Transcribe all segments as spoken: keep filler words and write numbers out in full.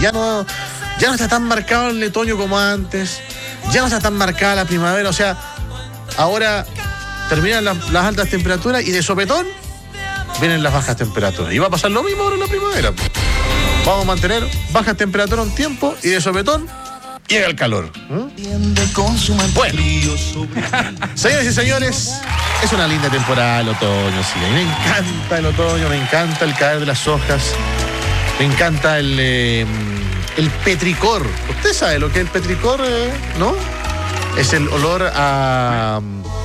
Ya no, ya no está tan marcado el otoño como antes, ya no está tan marcada la primavera, o sea, ahora terminan la, las altas temperaturas y de sopetón vienen las bajas temperaturas. Y va a pasar lo mismo ahora en la primavera. Vamos a mantener bajas temperaturas un tiempo y de sopetón llega el calor. ¿Mm? Bueno, señores y señores, es una linda temporada el otoño, sí. A mí me encanta el otoño, me encanta el caer de las hojas, me encanta el, eh, el petricor. ¿Usted sabe lo que es el petricor, eh? ¿No? Es el olor a,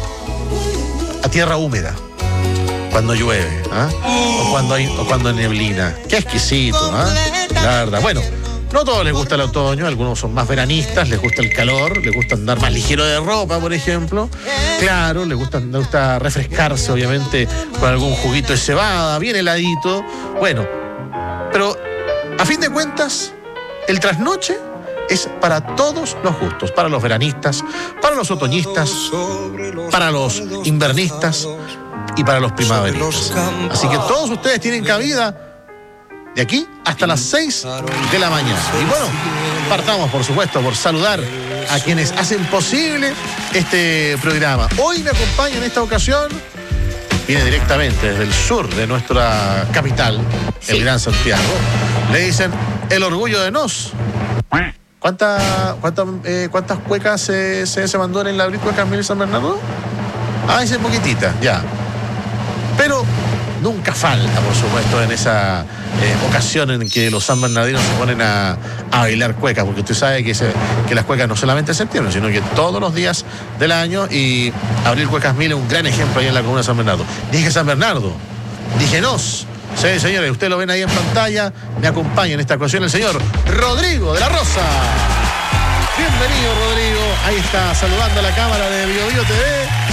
a tierra húmeda cuando llueve, ¿ah? o, cuando hay, o cuando hay neblina. Qué exquisito, ¿ah? La verdad. Bueno, no a todos les gusta el otoño, algunos son más veranistas, les gusta el calor, les gusta andar más ligero de ropa, por ejemplo. Claro, les gusta, les gusta refrescarse, obviamente, con algún juguito de cebada, bien heladito. Bueno, pero a fin de cuentas, el trasnoche es para todos los gustos, para los veranistas, para los otoñistas, para los invernistas y para los primaveristas. Así que todos ustedes tienen cabida de aquí hasta las seis de la mañana. Y bueno, partamos, por supuesto, por saludar a quienes hacen posible este programa. Hoy me acompaña en esta ocasión, viene directamente desde el sur de nuestra capital, sí, el Gran Santiago. Le dicen el orgullo de Nos. ¿Cuántas cuánta, eh, cuántas cuecas eh, se, se mandó en la Abril Cuecas Mil San Bernardo? Ah, dice poquitita, ya. Pero nunca falta, por supuesto, en esa eh, ocasión en que los san bernardinos se ponen a, a bailar cuecas, porque usted sabe que, se, que las cuecas no solamente en septiembre, sino que todos los días del año, y Abril Cuecas Mil es un gran ejemplo ahí en la comuna de San Bernardo. Dije San Bernardo, dije Nos. Sí, señores, ustedes lo ven ahí en pantalla, me acompaña en esta ocasión el señor Rodrigo de la Rosa. Bienvenido, Rodrigo. Ahí está, saludando a la cámara de Bio Bio T V,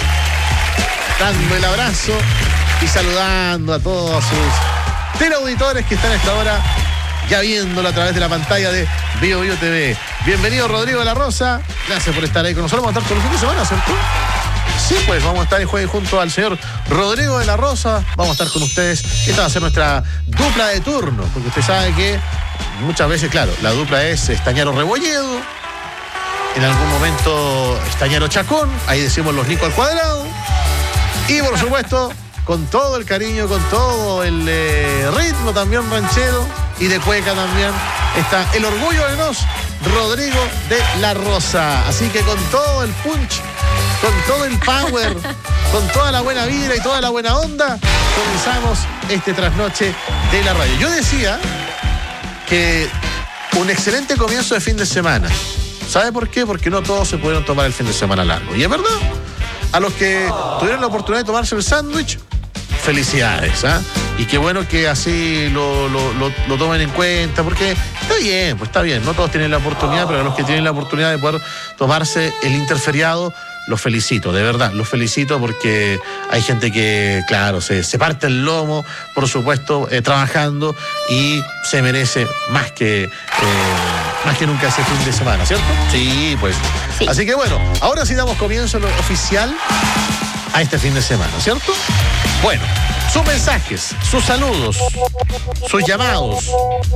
dando el abrazo y saludando a todos sus teleauditores que están a esta hora ya viéndolo a través de la pantalla de Bio Bio T V. Bienvenido, Rodrigo de la Rosa. Gracias por estar ahí con nosotros. Vamos a estar todo el fin de semana, ¿cierto? Sí, pues vamos a estar el jueves junto al señor Rodrigo de la Rosa. Vamos a estar con ustedes. Esta va a ser nuestra dupla de turno, porque usted sabe que muchas veces, claro, la dupla es Estañaro Rebolledo, en algún momento Estañaro Chacón, ahí decimos los ricos al cuadrado, y por supuesto, con todo el cariño, con todo el eh, ritmo también ranchero y de cueca también, está el orgullo de Nos, Rodrigo de la Rosa. Así que con todo el punch, con todo el power, con toda la buena vibra y toda la buena onda, comenzamos este trasnoche de la radio. Yo decía que un excelente comienzo de fin de semana. ¿Sabe por qué? Porque no todos se pudieron tomar el fin de semana largo. Y es verdad, a los que tuvieron la oportunidad de tomarse el sándwich, felicidades, ¿ah? ¿eh? Y qué bueno que así lo, lo, lo, lo tomen en cuenta, porque está bien, pues está bien. No todos tienen la oportunidad, pero a los que tienen la oportunidad de poder tomarse el interferiado, los felicito, de verdad, los felicito, porque hay gente que, claro, se, se parte el lomo, por supuesto, eh, trabajando, y se merece más que, eh, más que nunca ese fin de semana, ¿cierto? Sí, pues. Sí. Así que bueno, ahora sí damos comienzo lo oficial a este fin de semana, ¿cierto? Bueno, sus mensajes, sus saludos, sus llamados,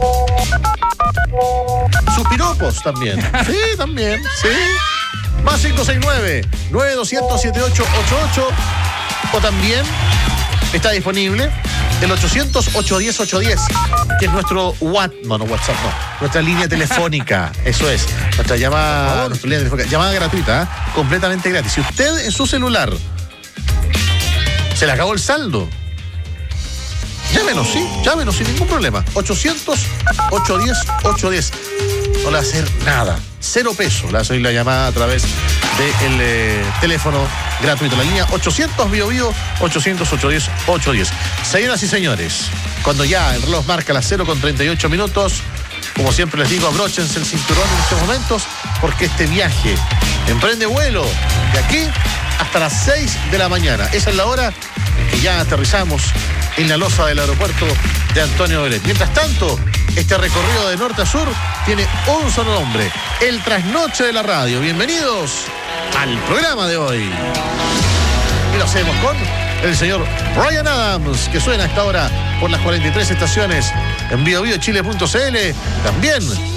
sus piropos también. Sí, también, sí. Más cinco seis nueve, nueve dos cero cero, siete ocho ocho ocho. O también está disponible el ochocientos, ochocientos diez, ochocientos diez, que es nuestro WhatsApp, no, no WhatsApp, no, nuestra línea telefónica. Eso es, nuestra llamada, nuestra línea telefónica, llamada gratuita, ¿eh? Completamente gratis. Si usted en su celular se le acabó el saldo, llámenos, sí, llámenos sin ningún problema. ochocientos, ochocientos diez, ochocientos diez. No le va a hacer nada. Cero pesos. Le va a hacer la llamada a través del eh, teléfono gratuito. La línea ochocientos Bio Bio, ochocientos, ochocientos diez, ochocientos diez. Señoras y señores, cuando ya el reloj marca las cero con treinta y ocho minutos, como siempre les digo, abróchense el cinturón en estos momentos, porque este viaje emprende vuelo de aquí hasta las seis de la mañana. Esa es la hora en que ya aterrizamos en la losa del aeropuerto de Antonio Belén. Mientras tanto, este recorrido de norte a sur tiene un solo nombre: el trasnoche de la radio. Bienvenidos al programa de hoy. Y lo hacemos con el señor Bryan Adams, que suena a esta hora por las cuarenta y tres estaciones en bio bio chile punto c l. También